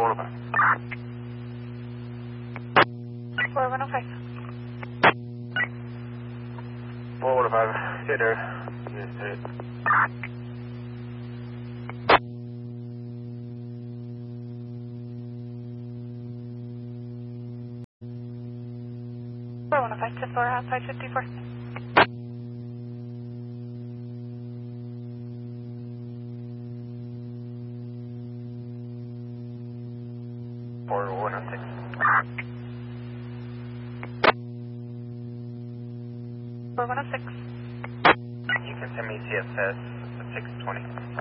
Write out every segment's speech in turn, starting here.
415. 4105. 415. Hit there. Yes, hit. To 4 outside 54. Or 106. For 106. You can send me CSS 620.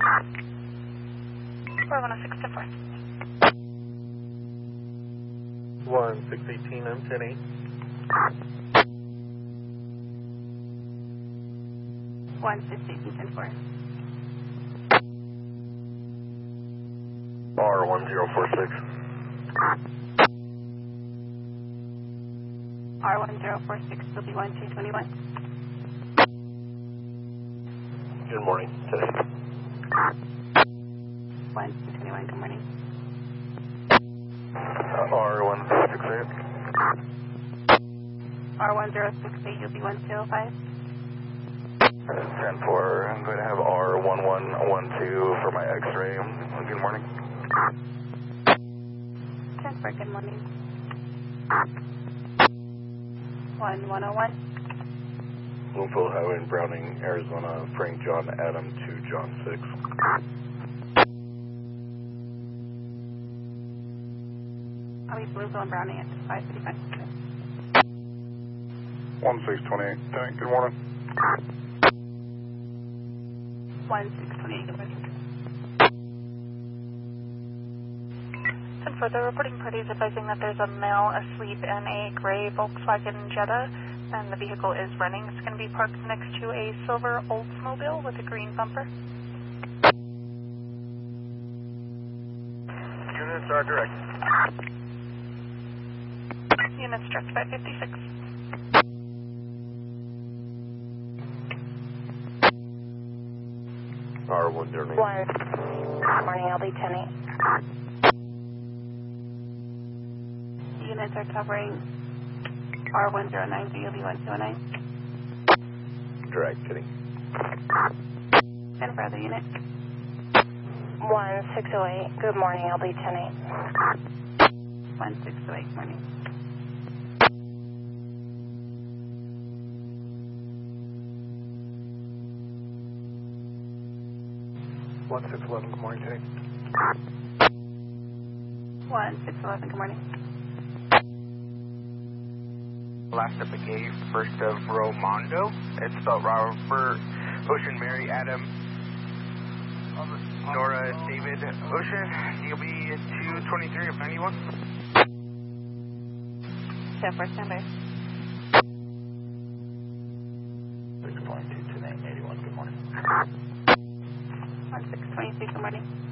For 106 to 4. 1618, I'm 10-8. 1618 4. R1046. R1046 will be 1221. Good morning. Today. 1221, good morning. R1068. R1068, you'll be 1205. 10-4. I'm going to have R1112 for my X-ray. Good morning. 10-4, good morning. 1101. Bloomfield Highway in Browning, Arizona, Frank John Adam to John 6. I'll be Bloomfield and Browning at 555. 1628. Good morning. 1628, good morning. 10-4, the reporting party is advising that there's a male asleep in a gray Volkswagen Jetta, and the vehicle is running. It's going to be parked next to a silver Oldsmobile with a green bumper. Units are direct. Units direct 556. R109. Morning, I'll be 10-8. Units are covering R1093, you'll be 1209. Direct, kidding. And for other unit. 1608, good morning, I'll be 10-8. 1608, morning. 1611, good morning, today. 1611, good morning. Last up a gate, first of Romondo. It's spelled Robert, Ocean, Mary, Adam, Nora, David, Ocean. DOB 223 of 91. 10-4, standby. 6.2 to 981, good morning. 1623, good morning.